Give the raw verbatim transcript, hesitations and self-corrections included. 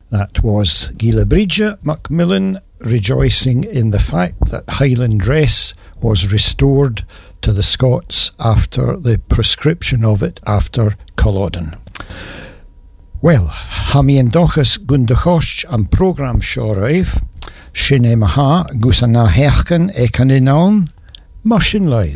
That was Gila Bridget Macmillan rejoicing in the fact that Highland dress was restored to the Scots after the prescription of it after Culloden. Well, Hami Dochas Gundachosh and program Shoraif, Shine Maha, Gusana Herken, Ekaninaln, Moshin Live.